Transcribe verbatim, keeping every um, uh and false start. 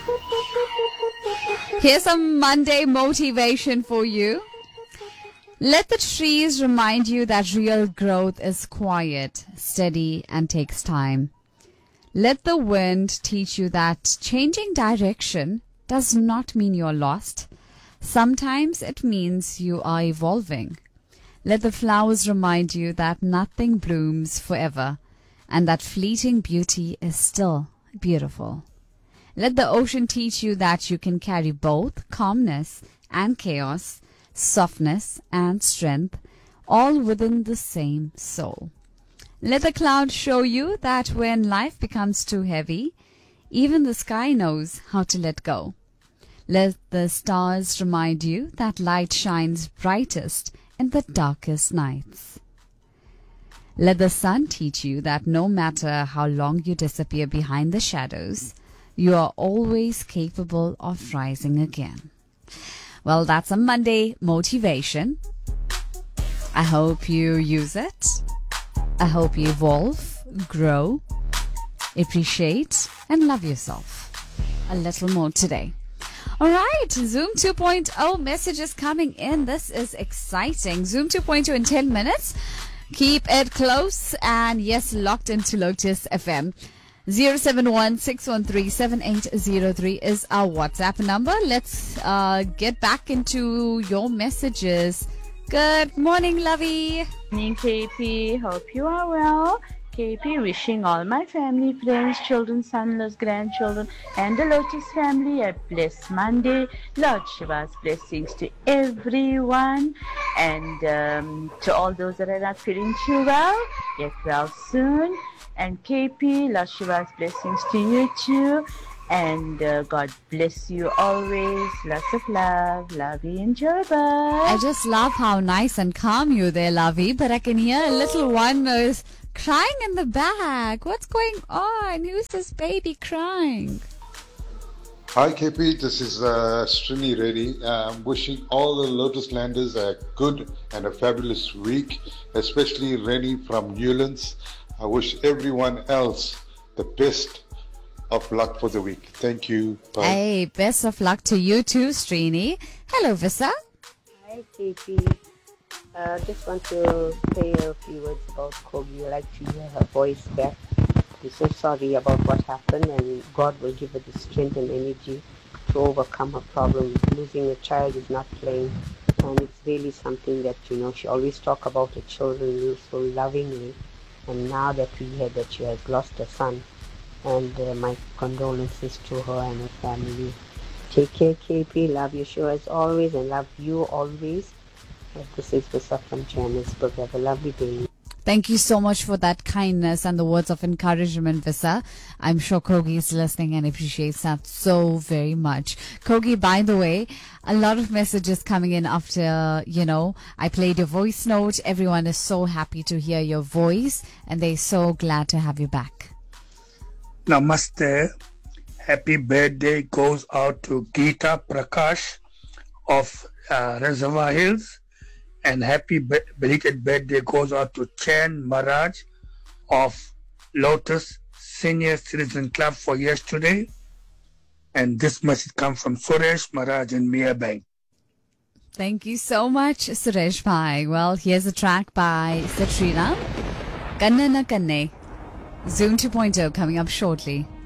Here's some Monday motivation for you. Let the trees remind you that real growth is quiet, steady, and takes time. Let the wind teach you that changing direction does not mean you're lost. Sometimes it means you are evolving. Let the flowers remind you that nothing blooms forever and that fleeting beauty is still beautiful. Let the ocean teach you that you can carry both calmness and chaos, softness and strength, all within the same soul. Let the clouds show you that when life becomes too heavy, even the sky knows how to let go. Let the stars remind you that light shines brightest in the darkest nights. Let the sun teach you that no matter how long you disappear behind the shadows, you are always capable of rising again. Well, that's a Monday motivation. I hope you use it. I hope you evolve, grow, appreciate, and love yourself a little more today. All right, Zoom two point oh messages coming in. This is exciting. Zoom two point oh in ten minutes. Keep it close and yes, locked into Lotus F M. zero seven one six one three seven eight zero three is our WhatsApp number. Let's uh, get back into your messages. Good morning, Lovey. Morning, K P. Hope you are well. K P wishing all my family, friends, children, son-in-laws, grandchildren, and the Lotus family a blessed Monday. Lord Shiva's blessings to everyone, and um, to all those that are not feeling too well, get well soon. And K P, Lord Shiva's blessings to you too. And uh, God bless you always. Lots of love. Lovey and Joba. I just love how nice and calm you there, Lovey. But I can hear a little one is crying in the back. What's going on? Who's this baby crying? Hi K P, this is uh, Srini Reddy. I'm um, wishing all the Lotus Landers a good and a fabulous week, especially Rennie from Newlands. I wish everyone else the best of luck for the week. Thank you. Bye. Hey, best of luck to you too, Srini. Hello, Visa. Hi, K P. Uh, just want to say a few words about Kogi. I like to hear her voice back. I'm so sorry about what happened, and God will give her the strength and energy to overcome her problem. Losing a child is not playing, and it's really something that, you know, she always talk about her children so lovingly. And now that we hear that she has lost her son, and uh, my condolences to her and her family. Take care, K P. Love your show as always, and love you always. And this is Visa from Johannesburg. Have a lovely day. Thank you so much for that kindness and the words of encouragement, Visa. I'm sure Kogi is listening and appreciates that so very much. Kogi, by the way, a lot of messages coming in after, you know, I played your voice note. Everyone is so happy to hear your voice, and they're so glad to have you back. Namaste. Happy birthday goes out to Geeta Prakash of uh, Reservoir Hills. And happy belated birthday goes out to Chan Maharaj of Lotus Senior Citizen Club for yesterday. And this message comes from Suresh Maharaj and Mia Bank. Thank you so much, Suresh Bhai. Well, here's a track by Satrina. Kanne na Kanne. Zoom two point oh coming up shortly.